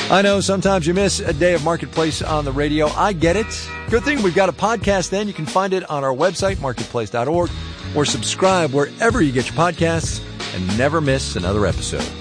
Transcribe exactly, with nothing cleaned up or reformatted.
I know sometimes you miss a day of Marketplace on the radio. I get it. Good thing we've got a podcast then. You can find it on our website, marketplace dot org, or subscribe wherever you get your podcasts and never miss another episode.